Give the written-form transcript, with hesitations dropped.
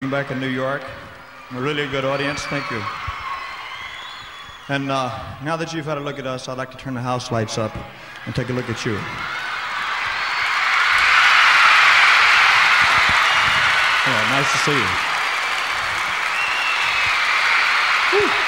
Back in New York. A really good audience, thank you. And now that you've had a look at us, I'd like to turn the house lights up and take a look at you. Hello, nice to see you. Woo.